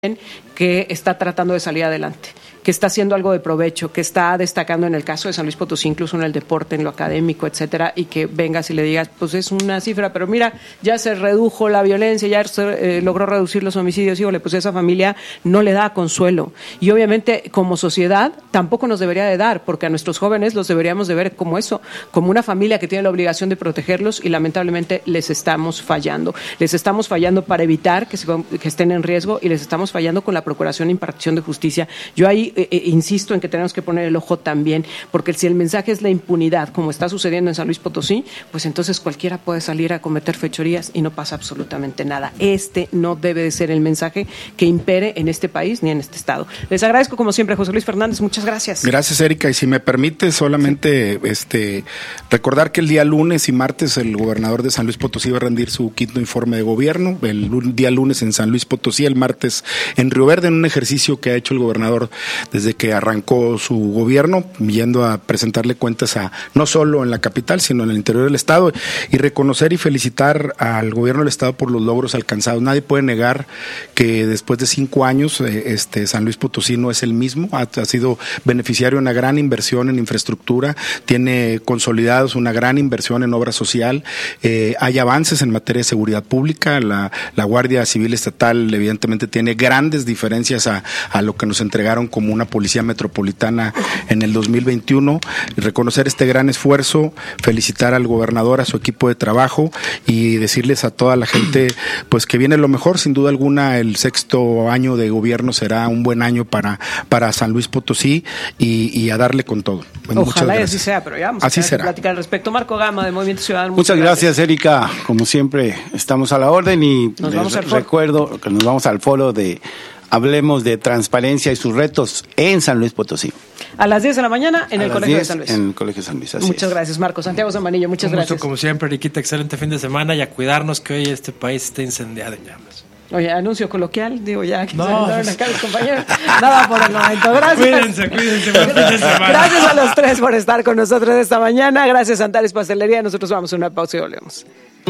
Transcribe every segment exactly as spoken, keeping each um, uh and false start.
que está tratando de salir adelante, que está haciendo algo de provecho, que está destacando en el caso de San Luis Potosí, incluso en el deporte, en lo académico, etcétera, y que vengas y le digas, pues es una cifra, pero mira, ya se redujo la violencia, ya se eh, logró reducir los homicidios, híjole, pues esa familia no le da consuelo. Y obviamente, como sociedad, tampoco nos debería de dar, porque a nuestros jóvenes los deberíamos de ver como eso, como una familia que tiene la obligación de protegerlos y lamentablemente les estamos fallando. Les estamos fallando para evitar que, se, que estén en riesgo y les estamos fallando con la procuración e impartición de justicia. Yo ahí eh, eh, insisto en que tenemos que poner el ojo también, porque si el mensaje es la impunidad, como está sucediendo en San Luis Potosí, pues entonces cualquiera puede salir a cometer fechorías y no pasa absolutamente nada. Este no debe de ser el mensaje que impere en este país ni en este estado. Les agradezco como siempre, José Luis Fernández, muchas gracias. Gracias, Erika, y si me permite solamente este recordar que el día lunes y martes el gobernador de San Luis Potosí va a rendir su quinto informe de gobierno, el día lunes en San Luis Potosí, el martes en Río Verde, en un ejercicio que ha hecho el gobernador desde que arrancó su gobierno, yendo a presentarle cuentas a no solo en la capital, sino en el interior del estado, y reconocer y felicitar al gobierno del estado por los logros alcanzados. Nadie puede negar que después de cinco años eh, este San Luis Potosí no es el mismo, ha, ha sido beneficiario de una gran inversión en infraestructura, tiene consolidados una gran inversión en obra social, eh, hay avances en materia de seguridad pública, la, la Guardia Civil Estatal evidentemente tiene grandes diferencias a, a lo que nos entregaron como una policía metropolitana en el dos mil veintiuno, reconocer este gran esfuerzo, felicitar al gobernador, a su equipo de trabajo y decirles a toda la gente pues que viene lo mejor, sin duda alguna el sexto año de gobierno será un buen año para, para San Luis Potosí y, y a darle con todo. Bueno, ojalá y así sea, pero ya vamos así a será. platicar al respecto. Marco Gama de Movimiento Ciudadano. Muchas gracias, gracias, Erika. Como siempre, estamos a la orden y nos vamos les al recuerdo que nos vamos al foro de Hablemos de Transparencia y sus retos en San Luis Potosí. A las diez de la mañana en a el Colegio diez, de San Luis. En el Colegio de San Luis, así Muchas es. gracias, Marco. Santiago Zamanillo, muchas Un gracias. gusto, como siempre, Eriquita, excelente fin de semana y a cuidarnos que hoy este país está incendiado en llamas. Oye, anuncio coloquial, digo ya que no, se pues... acá los compañeros. Nada por el momento, gracias. Cuídense, cuídense, buen fin de semana. Gracias a los tres por estar con nosotros esta mañana. Gracias a Antares Pastelería. Nosotros vamos a una pausa y volvemos.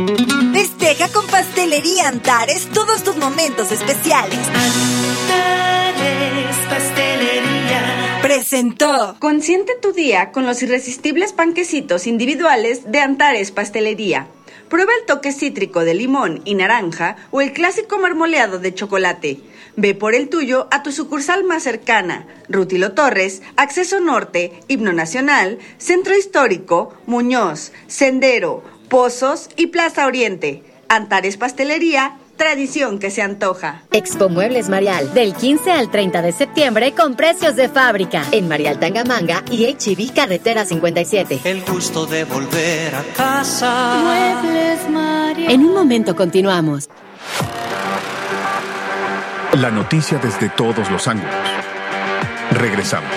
Festeja con Pastelería Antares todos tus momentos especiales. Antares Pastelería presentó Consiente tu día con los irresistibles panquecitos individuales de Antares Pastelería. Prueba el toque cítrico de limón y naranja o el clásico marmoleado de chocolate. Ve por el tuyo a tu sucursal más cercana. Rútilo Torres, Acceso Norte, Himno Nacional, Centro Histórico, Muñoz, Sendero, Pozos y Plaza Oriente. Antares Pastelería, tradición que se antoja. Expo Muebles Marial, del quince al treinta de septiembre con precios de fábrica. En Marial Tangamanga y H E B Carretera cincuenta y siete. El gusto de volver a casa. Muebles Marial. En un momento continuamos. La noticia desde todos los ángulos. Regresamos.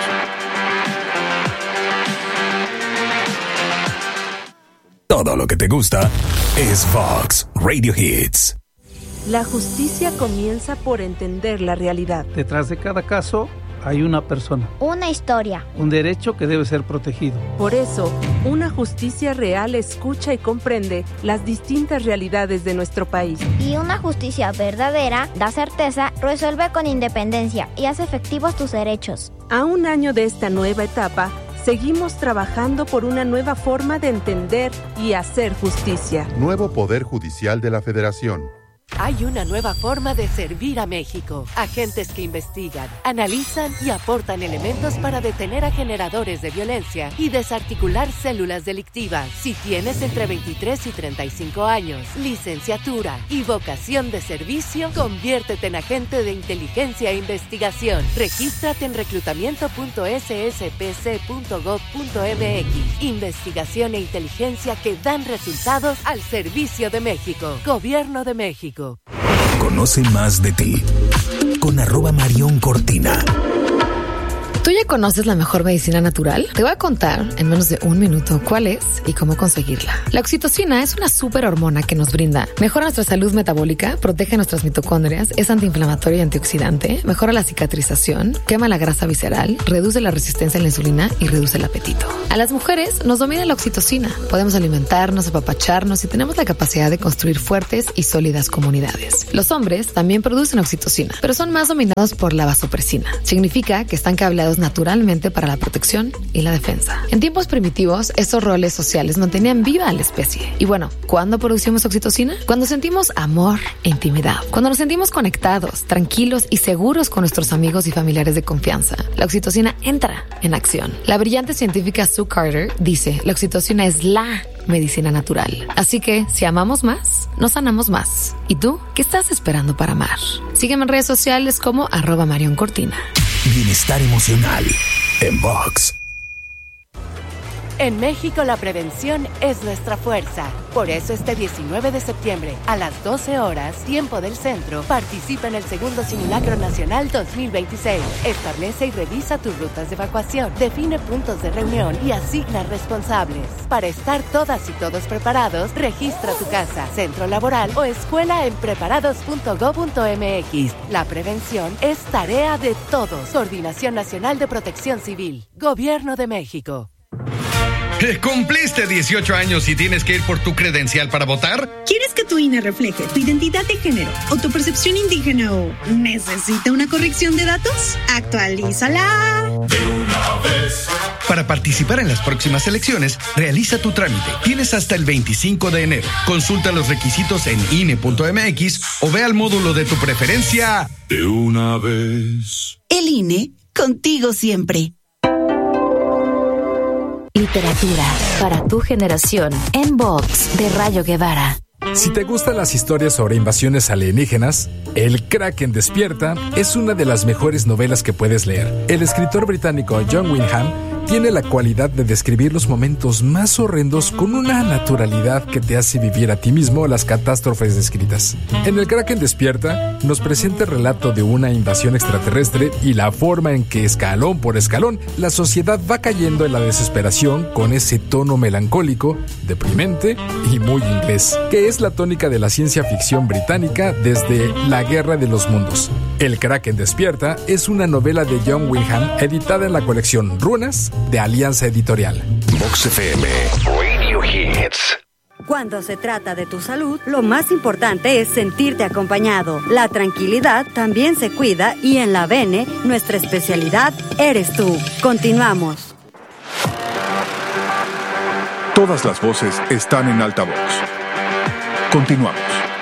Todo lo que te gusta es Vox Radio Hits. La justicia comienza por entender la realidad. Detrás de cada caso hay una persona. Una historia. Un derecho que debe ser protegido. Por eso, una justicia real escucha y comprende las distintas realidades de nuestro país. Y una justicia verdadera da certeza, resuelve con independencia y hace efectivos tus derechos. A un año de esta nueva etapa, seguimos trabajando por una nueva forma de entender y hacer justicia. Nuevo Poder Judicial de la Federación. Hay una nueva forma de servir a México. Agentes que investigan, analizan y aportan elementos para detener a generadores de violencia y desarticular células delictivas. Si tienes entre veintitrés y treinta y cinco años, licenciatura y vocación de servicio, conviértete en agente de inteligencia e investigación. Regístrate en reclutamiento punto s s p c punto gov punto m x. Investigación e inteligencia que dan resultados al servicio de México. Gobierno de México. Conoce más de ti con arroba Marión Cortina. ¿Tú ya conoces la mejor medicina natural? Te voy a contar en menos de un minuto cuál es y cómo conseguirla. La oxitocina es una super hormona que nos brinda. Mejora nuestra salud metabólica, protege nuestras mitocondrias, es antiinflamatorio y antioxidante, mejora la cicatrización, quema la grasa visceral, reduce la resistencia a la insulina y reduce el apetito. A las mujeres nos domina la oxitocina. Podemos alimentarnos, apapacharnos y tenemos la capacidad de construir fuertes y sólidas comunidades. Los hombres también producen oxitocina, pero son más dominados por la vasopresina. Significa que están cableados naturalmente para la protección y la defensa. En tiempos primitivos, estos roles sociales mantenían viva a la especie. Y bueno, ¿cuándo producimos oxitocina? Cuando sentimos amor e intimidad. Cuando nos sentimos conectados, tranquilos y seguros con nuestros amigos y familiares de confianza. La oxitocina entra en acción. La brillante científica Sue Carter dice, la oxitocina es la medicina natural. Así que, si amamos más, nos sanamos más. ¿Y tú? ¿Qué estás esperando para amar? Sígueme en redes sociales como arroba Marion Cortina. Bienestar emocional en Vox. En México la prevención es nuestra fuerza. Por eso este diecinueve de septiembre, a las doce horas, tiempo del centro, participa en el segundo Simulacro Nacional dos mil veintiséis. Establece y revisa tus rutas de evacuación, define puntos de reunión y asigna responsables. Para estar todas y todos preparados, registra tu casa, centro laboral o escuela en preparados punto gob punto eme equis. La prevención es tarea de todos. Coordinación Nacional de Protección Civil. Gobierno de México. ¿Cumpliste dieciocho años y tienes que ir por tu credencial para votar? ¿Quieres que tu I N E refleje tu identidad de género o tu percepción indígena o necesita una corrección de datos? ¡Actualízala! De una vez. Para participar en las próximas elecciones, realiza tu trámite. Tienes hasta el veinticinco de enero. Consulta los requisitos en I N E punto eme equis o ve al módulo de tu preferencia. De una vez. El I N E, contigo siempre. Literatura para tu generación en Vox de Rayo Guevara. Si te gustan las historias sobre invasiones alienígenas, El Kraken Despierta es una de las mejores novelas que puedes leer. El escritor británico John Wyndham tiene la cualidad de describir los momentos más horrendos con una naturalidad que te hace vivir a ti mismo las catástrofes descritas. En El Kraken Despierta nos presenta el relato de una invasión extraterrestre y la forma en que escalón por escalón la sociedad va cayendo en la desesperación con ese tono melancólico, deprimente y muy inglés, que es la tónica de la ciencia ficción británica desde La Guerra de los Mundos. El Kraken Despierta es una novela de John Wyndham editada en la colección Runas de Alianza Editorial. Vox F M Radio Hits. Cuando se trata de tu salud, lo más importante es sentirte acompañado. La tranquilidad también se cuida y en la Bene, nuestra especialidad eres tú. Continuamos. Todas las voces están en altavoz. Continuamos.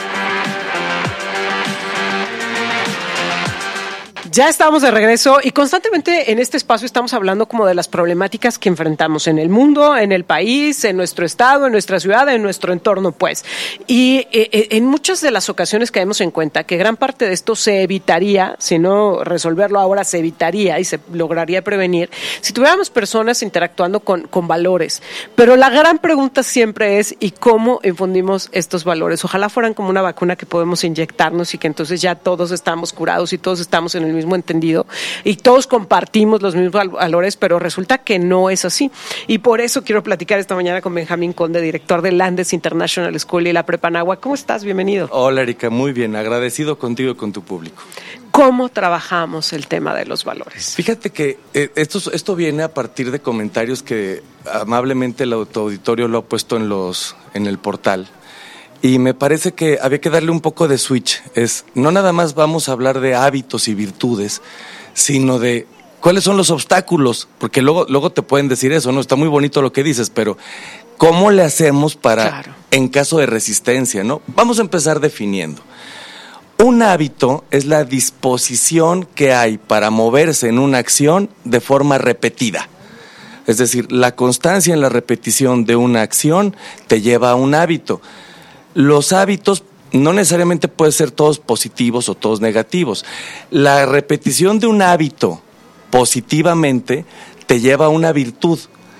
Ya estamos de regreso y constantemente en este espacio estamos hablando como de las problemáticas que enfrentamos en el mundo, en el país, en nuestro estado, en nuestra ciudad, en nuestro entorno, pues. Y eh, en muchas de las ocasiones caemos en cuenta que gran parte de esto se evitaría, si no resolverlo ahora, se evitaría y se lograría prevenir si tuviéramos personas interactuando con, con valores. Pero la gran pregunta siempre es, ¿y cómo infundimos estos valores? Ojalá fueran como una vacuna que podemos inyectarnos y que entonces ya todos estamos curados y todos estamos en el mismo entendido y todos compartimos los mismos valores, pero resulta que no es así. Y por eso quiero platicar esta mañana con Benjamín Conde, director de Landes International School y la Prepanagua. ¿Cómo estás? Bienvenido. Hola, Erika, muy bien, agradecido contigo y con tu público. ¿Cómo trabajamos el tema de los valores? Fíjate que eh, esto, esto viene a partir de comentarios que amablemente el auditorio lo ha puesto en, los, en el portal. Y me parece que había que darle un poco de switch. Es, no nada más vamos a hablar de hábitos y virtudes, sino de cuáles son los obstáculos, porque luego, luego te pueden decir eso, ¿no? Está muy bonito lo que dices, pero ¿cómo le hacemos para, claro, en caso de resistencia, ¿no? Vamos a empezar definiendo. Un hábito es la disposición que hay para moverse en una acción de forma repetida. Es decir, la constancia en la repetición de una acción te lleva a un hábito. Los hábitos no necesariamente pueden ser todos positivos o todos negativos. La repetición de un hábito positivamente te lleva a una virtud.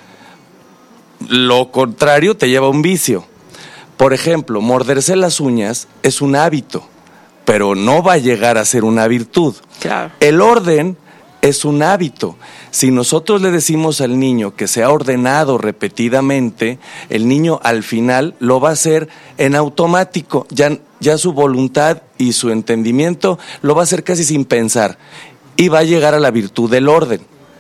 Lo contrario te lleva a un vicio. Por ejemplo, morderse las uñas es un hábito, pero no va a llegar a ser una virtud. Claro. El orden es un hábito. Si nosotros le decimos al niño que sea ordenado repetidamente, el niño al final lo va a hacer en automático, ya, ya su voluntad y su entendimiento lo va a hacer casi sin pensar y va a llegar a la virtud del orden.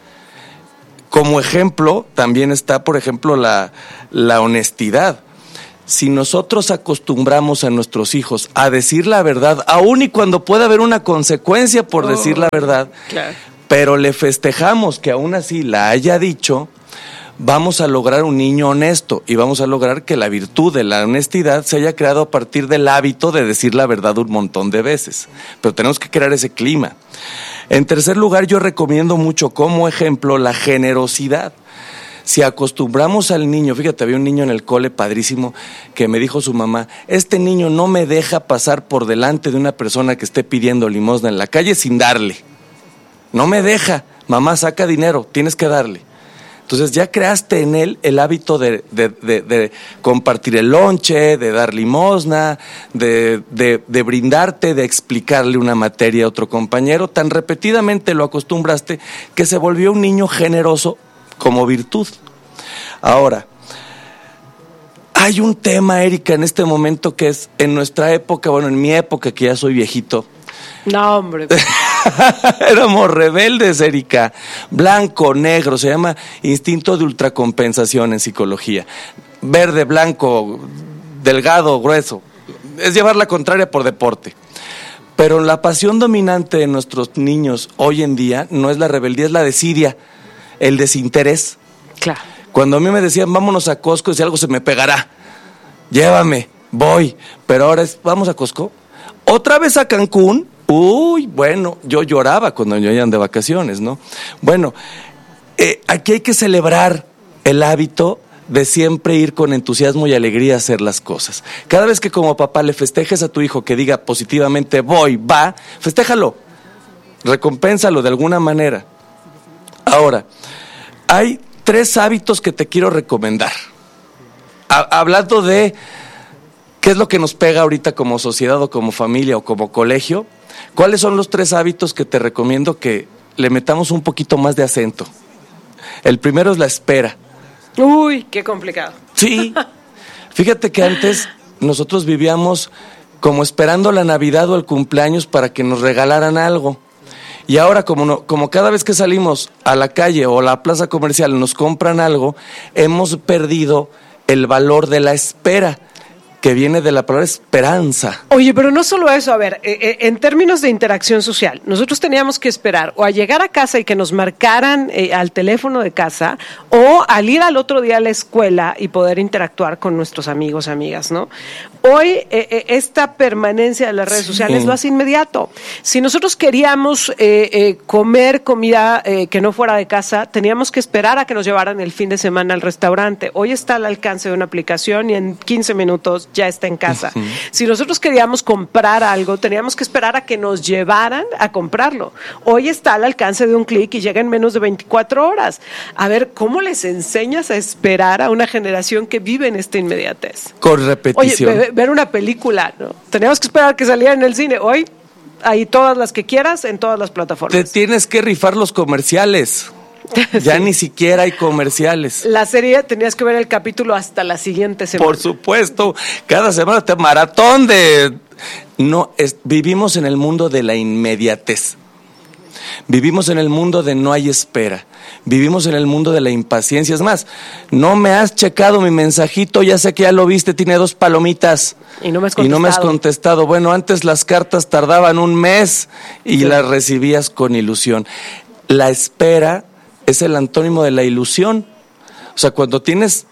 Como ejemplo, también está, por ejemplo, la, la honestidad. Si nosotros acostumbramos a nuestros hijos a decir la verdad, aun y cuando pueda haber una consecuencia por oh, decir la verdad, claro. pero le festejamos que aún así la haya dicho, vamos a lograr un niño honesto y vamos a lograr que la virtud de la honestidad se haya creado a partir del hábito de decir la verdad un montón de veces. Pero tenemos que crear ese clima. En tercer lugar, yo recomiendo mucho como ejemplo la generosidad. Si acostumbramos al niño, fíjate, había un niño en el cole padrísimo que me dijo su mamá, este niño no me deja pasar por delante de una persona que esté pidiendo limosna en la calle sin darle. No me deja, mamá, saca dinero, tienes que darle. Entonces ya creaste en él el hábito de, de, de, de compartir el lonche, de dar limosna, de, de, de brindarte, de explicarle una materia a otro compañero. Tan repetidamente lo acostumbraste que se volvió un niño generoso como virtud. Ahora, hay un tema, Erika, en este momento que es en nuestra época, bueno, en mi época, que ya soy viejito. No, hombre. Éramos rebeldes, Erika. Blanco, negro, se llama instinto de ultracompensación en psicología. Verde, blanco, delgado, grueso. Es llevar la contraria por deporte. Pero la pasión dominante de nuestros niños hoy en día no es la rebeldía, es la desidia. El desinterés. Claro. Cuando a mí me decían, vámonos a Costco, y si algo se me pegará, llévame, voy. Pero ahora es, vamos a Costco. Otra vez a Cancún. Uy, bueno, yo lloraba cuando yo iban de vacaciones, ¿no? Bueno, eh, aquí hay que celebrar el hábito de siempre ir con entusiasmo y alegría a hacer las cosas. Cada vez que como papá le festejes a tu hijo que diga positivamente, voy, va, festéjalo, recompénsalo de alguna manera. Ahora, hay tres hábitos que te quiero recomendar. Ha, hablando de qué es lo que nos pega ahorita como sociedad o como familia o como colegio, ¿cuáles son los tres hábitos que te recomiendo que le metamos un poquito más de acento? El primero es la espera. Uy, qué complicado. Sí, fíjate que antes nosotros vivíamos como esperando la Navidad o el cumpleaños para que nos regalaran algo. Y ahora, como, no, como cada vez que salimos a la calle o a la plaza comercial nos compran algo, hemos perdido el valor de la espera, que viene de la palabra esperanza. Oye, pero no solo eso, a ver, eh, en términos de interacción social, nosotros teníamos que esperar o a llegar a casa y que nos marcaran eh, al teléfono de casa, o al ir al otro día a la escuela y poder interactuar con nuestros amigos, amigas, ¿no? Hoy eh, eh, esta permanencia de las redes sociales sí. lo hace inmediato. Si nosotros queríamos eh, eh, comer comida eh, que no fuera de casa, teníamos que esperar a que nos llevaran el fin de semana al restaurante. Hoy está al alcance de una aplicación y en quince minutos ya está en casa. Uh-huh. Si nosotros queríamos comprar algo, teníamos que esperar a que nos llevaran a comprarlo. Hoy está al alcance de un clic y llega en menos de veinticuatro horas. A ver, ¿cómo les enseñas a esperar a una generación que vive en esta inmediatez? Con repetición. Oye, ver una película, ¿no? Teníamos que esperar a que saliera en el cine. Hoy hay todas las que quieras en todas las plataformas. Te tienes que rifar los comerciales. Ya sí. Ni siquiera hay comerciales. La serie tenías que ver el capítulo hasta la siguiente semana. Por supuesto, cada semana te maratón de... No, es, vivimos en el mundo de la inmediatez. Vivimos en el mundo de no hay espera. Vivimos en el mundo de la impaciencia. Es más, no me has checado mi mensajito, ya sé que ya lo viste, tiene dos palomitas. Y no me has contestado. Y no me has contestado. Bueno, antes las cartas tardaban un mes y sí. las recibías con ilusión. La espera es el antónimo de la ilusión. O sea, cuando tienes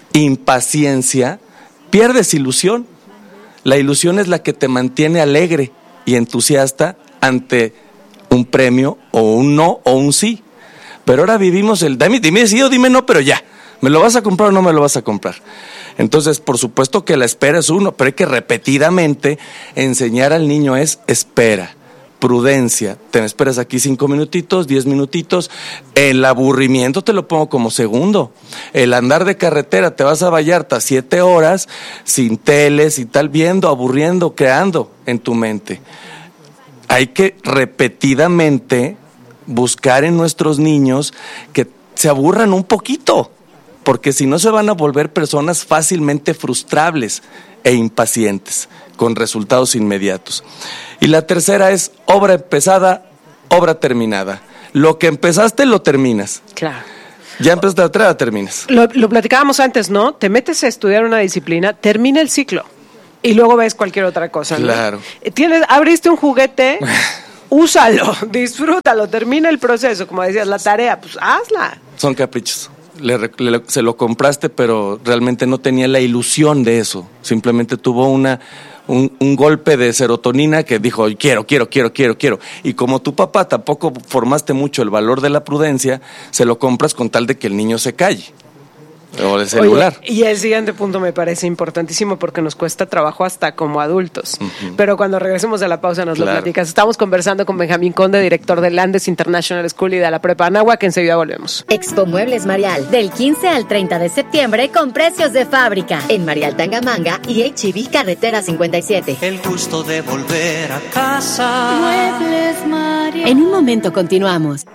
impaciencia, pierdes ilusión. La ilusión es la que te mantiene alegre y entusiasta ante un premio o un no o un sí. Pero ahora vivimos el dime, dime sí o dime no, pero ya, ¿me lo vas a comprar o no me lo vas a comprar? Entonces, por supuesto que la espera es uno, pero hay que repetidamente enseñar al niño es espera, prudencia. Te me esperas aquí cinco minutitos, diez minutitos. El aburrimiento te lo pongo como segundo. El andar de carretera, te vas a Vallarta siete horas sin teles y tal, viendo, aburriendo, creando en tu mente. Hay que repetidamente buscar en nuestros niños que se aburran un poquito, porque si no se van a volver personas fácilmente frustrables e impacientes, con resultados inmediatos. Y la tercera es obra empezada, obra terminada. Lo que empezaste lo terminas. Claro. Ya empezaste a traer, terminas. Lo, lo platicábamos antes, ¿no? Te metes a estudiar una disciplina, termina el ciclo y luego ves cualquier otra cosa, ¿no? Claro. Tienes, abriste un juguete, úsalo, disfrútalo, termina el proceso, como decías, la tarea, pues hazla. Son caprichos. Le, le, se lo compraste, pero realmente no tenía la ilusión de eso. Simplemente tuvo una un, un golpe de serotonina que dijo, quiero, quiero, quiero, quiero, quiero. Y como tu papá tampoco formaste mucho el valor de la prudencia, se lo compras con tal de que el niño se calle. O el celular. Oye, y el siguiente punto me parece importantísimo porque nos cuesta trabajo hasta como adultos. Uh-huh. Pero cuando regresemos a la pausa nos claro. lo platicas. Estamos conversando con Benjamín Conde, director de Landes International School y de la Prepa Anáhuac, que enseguida volvemos. Expo Muebles Marial, del quince al treinta de septiembre con precios de fábrica. En Marial Tangamanga y H E B Carretera cincuenta y siete. El gusto de volver a casa. Muebles Marial. En un momento continuamos.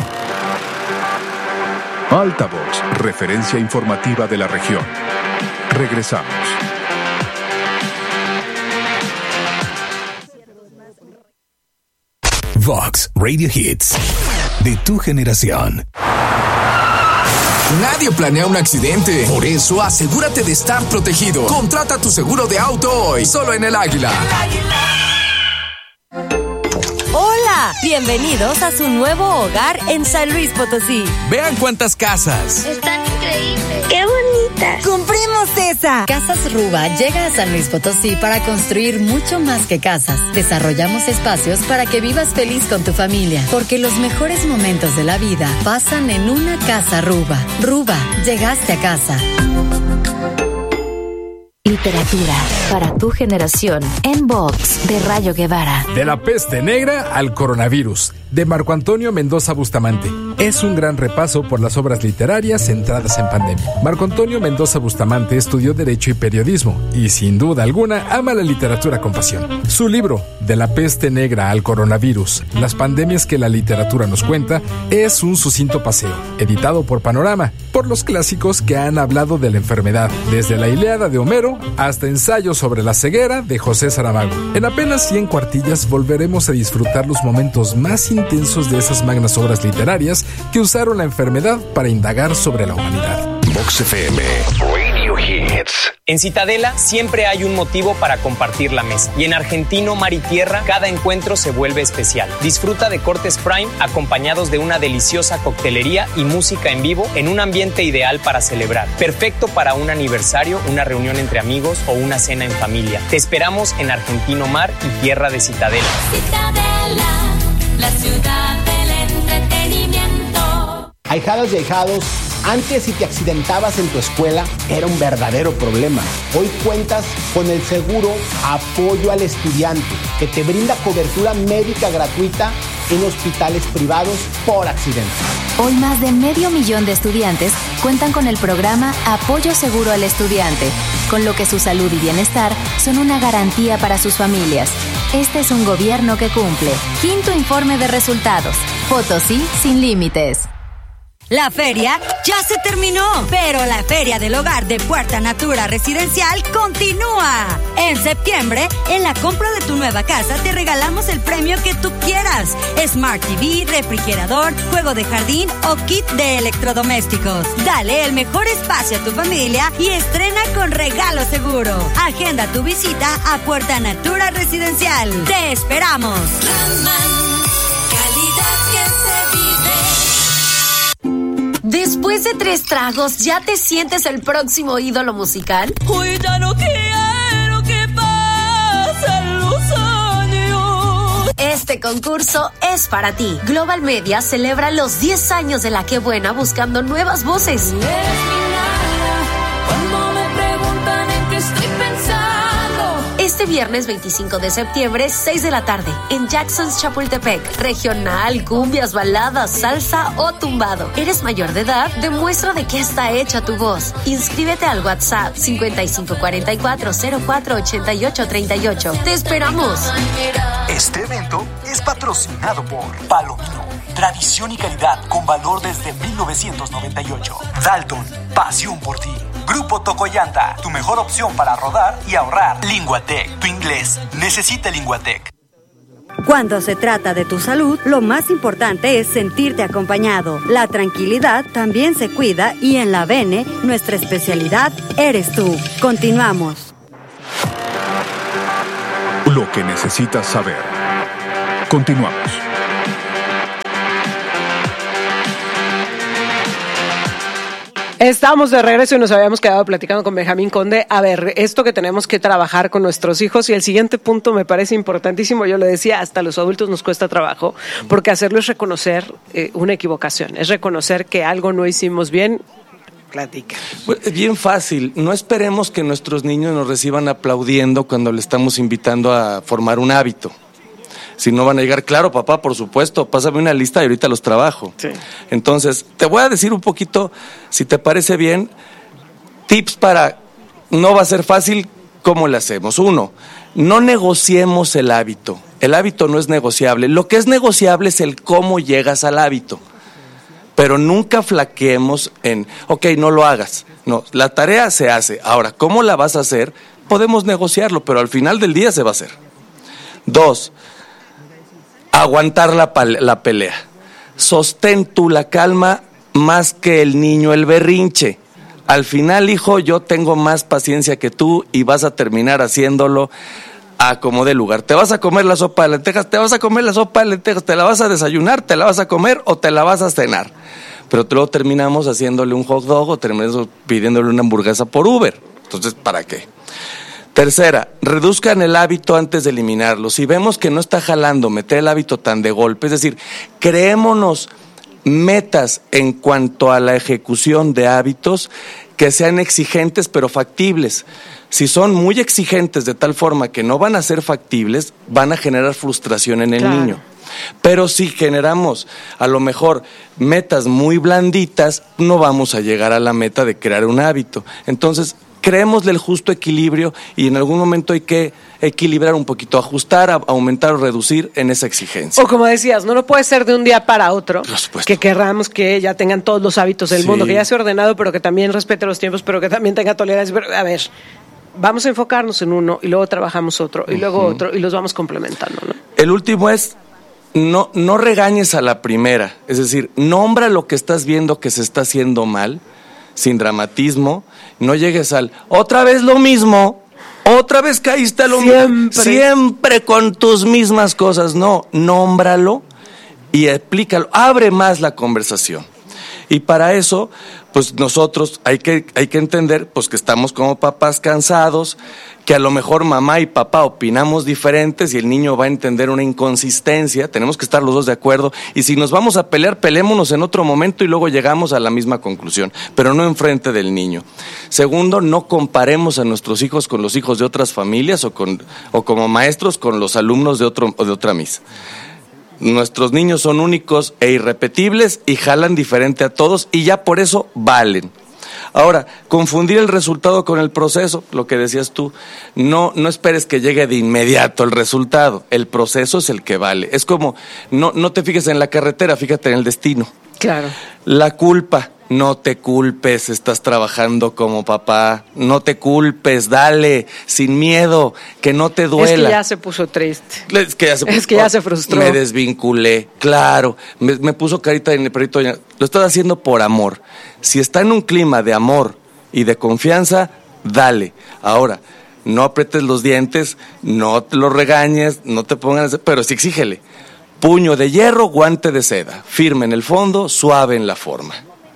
Altavoz, referencia informativa de la región. Regresamos. Vox Radio Hits, de tu generación. Nadie planea un accidente, por eso asegúrate de estar protegido. Contrata tu seguro de auto hoy, solo en El Águila. El Águila. Hola, bienvenidos a su nuevo hogar en San Luis Potosí. Vean cuántas casas. Están increíbles. ¡Qué bonitas! ¡Compremos esa! Casas Ruba llega a San Luis Potosí para construir mucho más que casas. Desarrollamos espacios para que vivas feliz con tu familia, porque los mejores momentos de la vida pasan en una casa Ruba. Ruba, llegaste a casa. Literatura para tu generación en Vox de Rayo Guevara. De la peste negra al coronavirus, de Marco Antonio Mendoza Bustamante. Es un gran repaso por las obras literarias centradas en pandemia. Marco Antonio Mendoza Bustamante estudió Derecho y Periodismo y, sin duda alguna, ama la literatura con pasión. Su libro, De la peste negra al coronavirus, las pandemias que la literatura nos cuenta, es un sucinto paseo, editado por Panorama, por los clásicos que han hablado de la enfermedad, desde la Ilíada de Homero hasta ensayos sobre la ceguera de José Saramago. En apenas cien cuartillas volveremos a disfrutar los momentos más intensos de esas magnas obras literarias que usaron la enfermedad para indagar sobre la humanidad. Vox F M Radio Hits. En Citadela siempre hay un motivo para compartir la mesa. Y en Argentino Mar y Tierra, cada encuentro se vuelve especial. Disfruta de cortes prime acompañados de una deliciosa coctelería y música en vivo en un ambiente ideal para celebrar. Perfecto para un aniversario, una reunión entre amigos o una cena en familia. Te esperamos en Argentino Mar y Tierra de Citadela. Citadela, la ciudad del entretenimiento. Ahijadas y ahijados, antes si te accidentabas en tu escuela era un verdadero problema. Hoy cuentas con el seguro Apoyo al Estudiante, que te brinda cobertura médica gratuita en hospitales privados por accidente. Hoy más de medio millón de estudiantes cuentan con el programa Apoyo Seguro al Estudiante, con lo que su salud y bienestar son una garantía para sus familias. Este es un gobierno que cumple. Quinto informe de resultados. Potosí sin límites. La feria ya se terminó, pero la Feria del Hogar de Puerta Natura Residencial continúa. En septiembre, en la compra de tu nueva casa te regalamos el premio que tú quieras. Smart T V, refrigerador, juego de jardín o kit de electrodomésticos. Dale el mejor espacio a tu familia y estrena con regalo seguro. Agenda tu visita a Puerta Natura Residencial. ¡Te esperamos! Raman, calidad que se vive. Después de tres tragos, ¿ya te sientes el próximo ídolo musical? Hoy ya no quiero que pasen los años. Este concurso es para ti. Global Media celebra los diez años de La Qué Buena buscando nuevas voces. Cuando me preguntan en qué estoy pensando. Este viernes veinticinco de septiembre, seis de la tarde, en Jackson's Chapultepec. Regional, cumbias, baladas, salsa o tumbado. ¿Eres mayor de edad? Demuestra de qué está hecha tu voz. Inscríbete al WhatsApp cincuenta y cinco cuarenta y cuatro cero cuatro ochenta y ocho treinta y ocho. ¡Te esperamos! Este evento es patrocinado por Palomino. Tradición y calidad con valor desde mil novecientos noventa y ocho. Dalton, pasión por ti. Grupo Tocoyanta, tu mejor opción para rodar y ahorrar. Linguatec, tu inglés necesita Linguatec. Cuando se trata de tu salud, lo más importante es sentirte acompañado. La tranquilidad también se cuida y en la Bene, nuestra especialidad eres tú. Continuamos. Lo que necesitas saber. Continuamos. Estamos de regreso y nos habíamos quedado platicando con Benjamín Conde. A ver, esto que tenemos que trabajar con nuestros hijos, y el siguiente punto me parece importantísimo. Yo le decía, hasta a los adultos nos cuesta trabajo, porque hacerlo es reconocer eh, una equivocación, es reconocer que algo no hicimos bien. Platica. Pues es bien fácil. No esperemos que nuestros niños nos reciban aplaudiendo cuando le estamos invitando a formar un hábito. Si no van a llegar, claro, papá, por supuesto, pásame una lista y ahorita los trabajo. Sí. Entonces, te voy a decir un poquito, si te parece bien, tips para, no va a ser fácil, ¿cómo le hacemos? Uno, no negociemos el hábito. El hábito no es negociable. Lo que es negociable es el cómo llegas al hábito. Pero nunca flaqueemos en, ok, no lo hagas. No, la tarea se hace. Ahora, ¿cómo la vas a hacer? Podemos negociarlo, pero al final del día se va a hacer. Dos, aguantar la, la pelea. Sostén tú la calma más que el niño el berrinche. Al final, hijo, yo tengo más paciencia que tú y vas a terminar haciéndolo a como de lugar. ¿Te vas a comer la sopa de lentejas? Te vas a comer la sopa de lentejas. ¿Te la vas a desayunar? ¿Te la vas a comer o te la vas a cenar? Pero luego terminamos haciéndole un hot dog o terminamos pidiéndole una hamburguesa por Uber. Entonces, ¿para qué? Tercera, reduzcan el hábito antes de eliminarlo. Si vemos que no está jalando meter el hábito tan de golpe, es decir, creémonos metas en cuanto a la ejecución de hábitos que sean exigentes pero factibles. Si son muy exigentes de tal forma que no van a ser factibles, van a generar frustración en el claro. niño. Pero si generamos a lo mejor metas muy blanditas, no vamos a llegar a la meta de crear un hábito. Entonces, creémosle el justo equilibrio y en algún momento hay que equilibrar un poquito, ajustar, aumentar o reducir en esa exigencia. O como decías, no lo puede ser de un día para otro, que querramos que ya tengan todos los hábitos del sí. mundo, que ya sea ordenado, pero que también respete los tiempos, pero que también tenga tolerancia. Pero, a ver, vamos a enfocarnos en uno y luego trabajamos otro y uh-huh. luego otro y los vamos complementando, ¿no? El último es no, no regañes a la primera, es decir, nombra lo que estás viendo que se está haciendo mal, sin dramatismo, no llegues al otra vez lo mismo, otra vez caíste a lo mismo, siempre con tus mismas cosas. No, nómbralo y explícalo, abre más la conversación. Y para eso, pues nosotros hay que, hay que entender pues que estamos como papás cansados, que a lo mejor mamá y papá opinamos diferentes y el niño va a entender una inconsistencia, tenemos que estar los dos de acuerdo, y si nos vamos a pelear, peleémonos en otro momento y luego llegamos a la misma conclusión, pero no enfrente del niño. Segundo, no comparemos a nuestros hijos con los hijos de otras familias o, con, o como maestros con los alumnos de, otro, de otra misa. Nuestros niños son únicos e irrepetibles y jalan diferente a todos y ya por eso valen. Ahora, confundir el resultado con el proceso, lo que decías tú, no, no esperes que llegue de inmediato el resultado, el proceso es el que vale. Es como, no, no te fijes en la carretera, fíjate en el destino. Claro. La culpa, no te culpes, estás trabajando como papá, no te culpes, dale, sin miedo, que no te duela. Es que ya se puso triste. Es que ya se, es que ya se frustró. Me desvinculé, claro, me, me puso carita en el perrito, lo estás haciendo por amor. Si está en un clima de amor y de confianza, dale. Ahora, no aprietes los dientes, no te lo regañes, no te pongas, pero sí exígele. Puño de hierro, guante de seda, firme en el fondo, suave en la forma.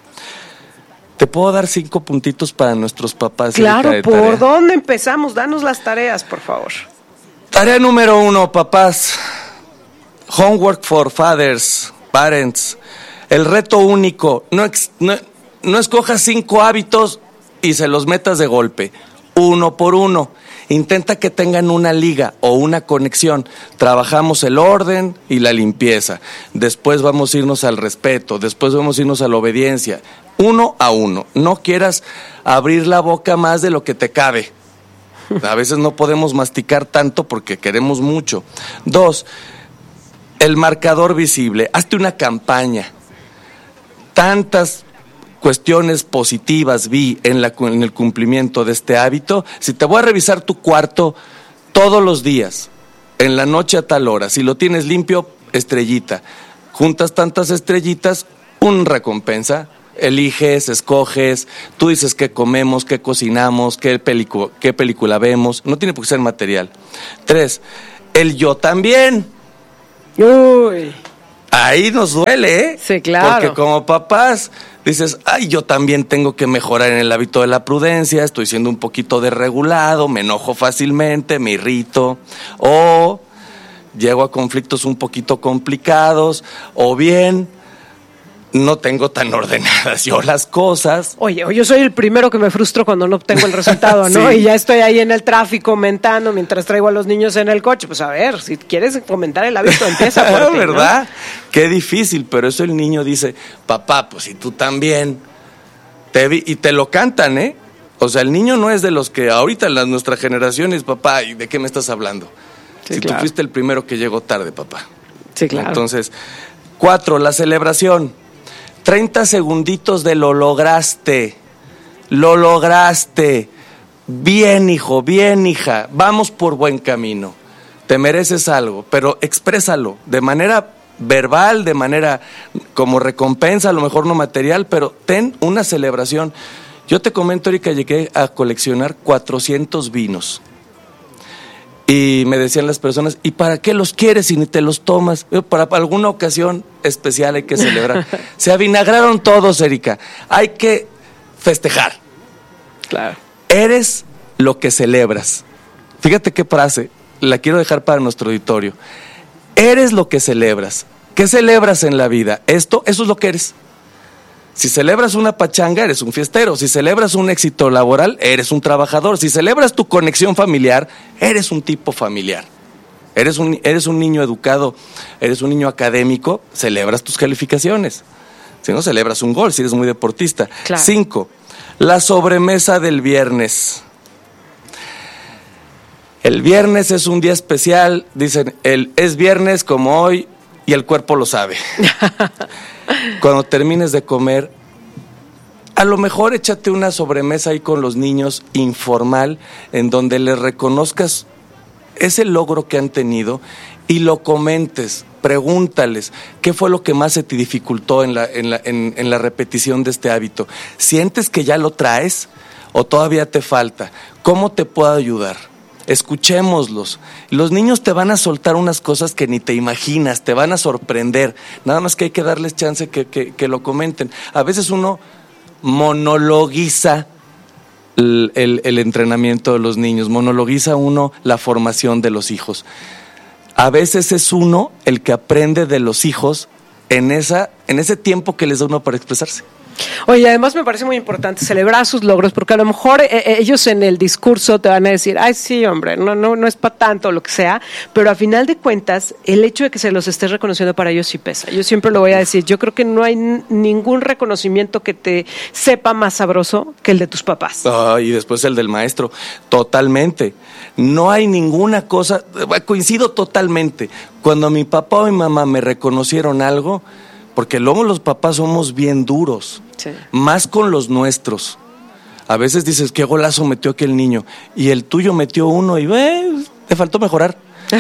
¿Te puedo dar cinco puntitos para nuestros papás? Claro, ¿por tarea? ¿Dónde empezamos? Danos las tareas, por favor. Tarea número uno, papás. Homework for fathers, parents. El reto único, no, ex, no, no escojas cinco hábitos y se los metas de golpe. uno por uno. Intenta que tengan una liga o una conexión. Trabajamos el orden y la limpieza. Después vamos a irnos al respeto. Después vamos a irnos a la obediencia. Uno a uno. No quieras abrir la boca más de lo que te cabe. A veces no podemos masticar tanto porque queremos mucho. Dos, el marcador visible. Hazte una campaña. Tantas cuestiones positivas vi en, la, en el cumplimiento de este hábito. Si te voy a revisar tu cuarto todos los días, en la noche a tal hora, si lo tienes limpio, estrellita. Juntas tantas estrellitas, una recompensa. Eliges, escoges, tú dices qué comemos, qué cocinamos, qué, pelicu- qué película vemos. No tiene por qué ser material. Tres, el yo también. Uy. Ahí nos duele, ¿eh? Sí, claro. Porque como papás dices, ay, yo también tengo que mejorar en el hábito de la prudencia, estoy siendo un poquito desregulado, me enojo fácilmente, me irrito, o llego a conflictos un poquito complicados, o bien no tengo tan ordenadas yo las cosas. Oye, yo soy el primero que me frustro cuando no obtengo el resultado, ¿no? Sí. Y ya estoy ahí en el tráfico mentando mientras traigo a los niños en el coche. Pues a ver, si quieres fomentar el hábito, empieza por ti, ¿verdad? ¿no? Qué difícil, pero eso el niño dice, papá, pues si tú también. Te vi, y te lo cantan, ¿eh? O sea, el niño no es de los que ahorita en las, nuestra generación es, papá, ¿y de qué me estás hablando? Sí, si claro. Tú fuiste el primero que llegó tarde, papá. Sí, claro. Entonces, cuatro, la celebración. treinta segunditos de lo lograste, lo lograste, bien hijo, bien hija, vamos por buen camino, te mereces algo, pero exprésalo de manera verbal, de manera como recompensa, a lo mejor no material, pero ten una celebración. Yo te comento, Erika, llegué a coleccionar cuatrocientos vinos. Y me decían las personas, ¿y para qué los quieres si ni te los tomas? Para alguna ocasión especial hay que celebrar. Se avinagraron todos, Erika. Hay que festejar. Claro. Eres lo que celebras. Fíjate qué frase, la quiero dejar para nuestro auditorio. Eres lo que celebras. ¿Qué celebras en la vida? Esto, eso es lo que eres. Si celebras una pachanga, eres un fiestero. Si celebras un éxito laboral, eres un trabajador. Si celebras tu conexión familiar, eres un tipo familiar. Eres un, eres un niño educado, eres un niño académico, celebras tus calificaciones. Si no, celebras un gol, si eres muy deportista. Claro. Cinco, la sobremesa del viernes. El viernes es un día especial, dicen, el, es viernes como hoy y el cuerpo lo sabe. Cuando termines de comer, a lo mejor échate una sobremesa ahí con los niños informal, en donde les reconozcas ese logro que han tenido y lo comentes, pregúntales qué fue lo que más se te dificultó en la, en la, en, en la repetición de este hábito. ¿Sientes que ya lo traes o todavía te falta? ¿Cómo te puedo ayudar? Escuchémoslos. Los niños te van a soltar unas cosas que ni te imaginas, te van a sorprender. Nada más que hay que darles chance que, que, que lo comenten. A veces uno monologuiza el, el, el entrenamiento de los niños, monologuiza uno la formación de los hijos. A veces es uno el que aprende de los hijos en, esa, en ese tiempo que les da uno para expresarse. Oye, además me parece muy importante celebrar sus logros, porque a lo mejor eh, ellos en el discurso te van a decir, ay, sí, hombre, no, no, no es para tanto, lo que sea, pero a final de cuentas, el hecho de que se los estés reconociendo para ellos sí pesa. Yo siempre lo voy a decir, yo creo que no hay n- ningún reconocimiento que te sepa más sabroso que el de tus papás. Oh, y después el del maestro, totalmente. No hay ninguna cosa, coincido totalmente. Cuando mi papá o mi mamá me reconocieron algo, porque luego los papás somos bien duros, sí. Más con los nuestros. A veces dices, qué golazo metió aquel niño, y el tuyo metió uno y eh, te faltó mejorar.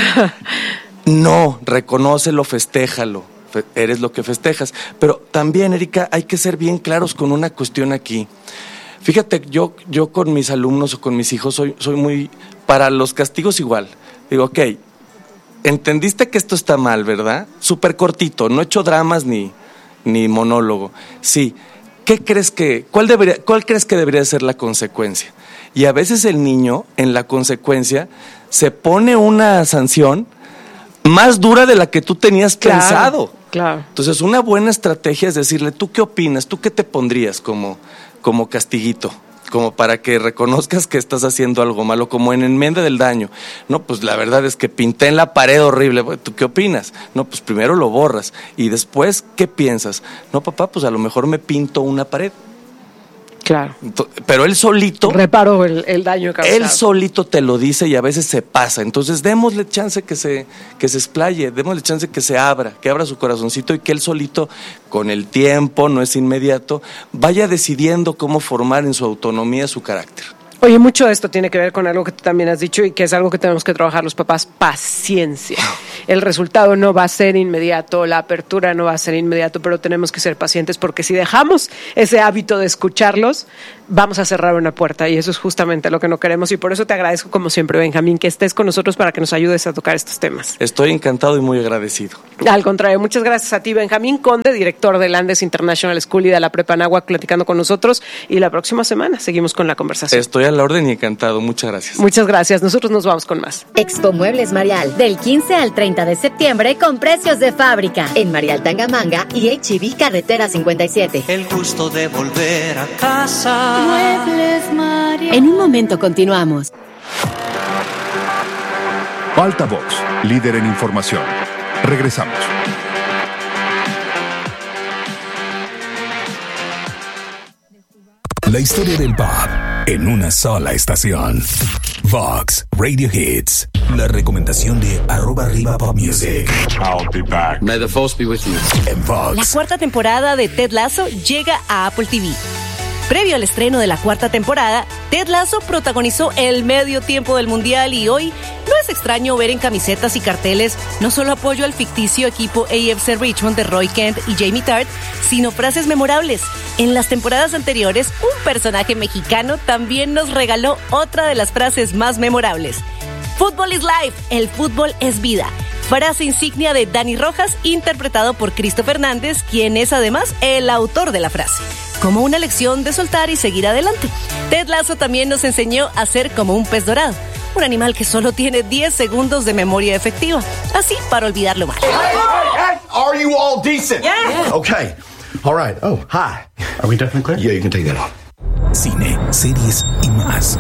No, reconócelo, festéjalo, fe- eres lo que festejas. Pero también, Erika, hay que ser bien claros con una cuestión aquí. Fíjate, yo, yo con mis alumnos o con mis hijos soy, soy muy, para los castigos igual. Digo, ok, entendiste que esto está mal, ¿verdad? Súper cortito, no he hecho dramas ni, ni monólogo. Sí, ¿qué crees que, cuál debería, cuál crees que debería ser la consecuencia? Y a veces el niño, en la consecuencia, se pone una sanción más dura de la que tú tenías Claro, pensado. Claro. Entonces, una buena estrategia es decirle, ¿tú qué opinas? ¿Tú qué te pondrías como, como castiguito? como para que reconozcas que estás haciendo algo malo, como en enmienda del daño. No, pues la verdad es que pinté en la pared horrible. ¿Tú qué opinas? No, pues primero lo borras y después, ¿qué piensas? No, papá, pues a lo mejor me pinto una pared. Claro. Pero él solito... Reparo el, el daño causado. Él solito te lo dice y a veces se pasa. Entonces démosle chance que se, que se explaye, démosle chance que se abra, que abra su corazoncito y que él solito, con el tiempo, no es inmediato, vaya decidiendo cómo formar en su autonomía su carácter. Oye, mucho de esto tiene que ver con algo que tú también has dicho y que es algo que tenemos que trabajar los papás, paciencia. El resultado no va a ser inmediato, la apertura no va a ser inmediato, pero tenemos que ser pacientes porque si dejamos ese hábito de escucharlos, vamos a cerrar una puerta y eso es justamente lo que no queremos y por eso te agradezco como siempre, Benjamín, que estés con nosotros para que nos ayudes a tocar estos temas. Estoy encantado y muy agradecido. Al contrario, muchas gracias a ti, Benjamín Conde, director de Landes International School y de la Prepa Anáhuac, platicando con nosotros y la próxima semana seguimos con la conversación. Estoy a la orden y encantado, muchas gracias. Muchas gracias, nosotros nos vamos con más. Expo Muebles Marial, del quince al treinta de septiembre con precios de fábrica en Marial Tangamanga y H E B Carretera cincuenta y siete. El gusto de volver a casa. Muebles Marial. En un momento continuamos. Altavox, líder en información. Regresamos. La historia del pop en una sola estación. Vox Radio Hits. La recomendación de arroba arriba pop music. I'll be back. May the force be with you. En Vox. La cuarta temporada de Ted Lasso llega a Apple T V. Previo al estreno de la cuarta temporada, Ted Lasso protagonizó el medio tiempo del Mundial y hoy no es extraño ver en camisetas y carteles no solo apoyo al ficticio equipo A F C Richmond de Roy Kent y Jamie Tartt, sino frases memorables. En las temporadas anteriores, un personaje mexicano también nos regaló otra de las frases más memorables. Football is life, el fútbol es vida. Frase insignia de Dani Rojas, interpretado por Cristo Fernández, quien es además el autor de la frase. Como una lección de soltar y seguir adelante. Ted Lasso también nos enseñó a ser como un pez dorado, un animal que solo tiene diez segundos de memoria efectiva, así para olvidarlo mal. Hey, hey, hey, are you all decent? Yeah. Okay. All right. Oh, hi. Are we definitely clear? Yeah, you can take that off. Cine, series y más.